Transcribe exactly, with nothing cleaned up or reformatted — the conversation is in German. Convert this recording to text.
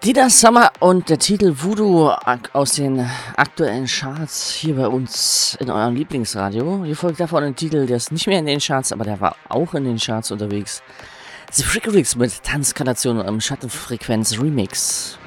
Dida Summer und der Titel Voodoo aus den aktuellen Charts hier bei uns in eurem Lieblingsradio. Hier folgt davon ein Titel, der ist nicht mehr in den Charts, aber der war auch in den Charts unterwegs. The Freakerix mit Tanzkarnation und einem Schattenfrequenz Remix.